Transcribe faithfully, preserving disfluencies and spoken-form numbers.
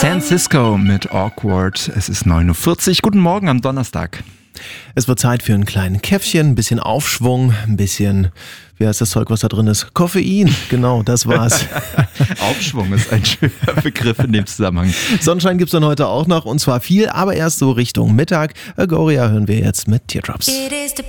San Cisco mit Awkward. Es ist neun Uhr vierzig. Guten Morgen am Donnerstag. Es wird Zeit für einen kleinen Käffchen, ein bisschen Aufschwung, ein bisschen, wie heißt das Zeug, was da drin ist? Koffein, genau, das war's. Aufschwung ist ein schöner Begriff in dem Zusammenhang. Sonnenschein gibt's dann heute auch noch und zwar viel, aber erst so Richtung Mittag. Agoria hören wir jetzt mit Teardrops.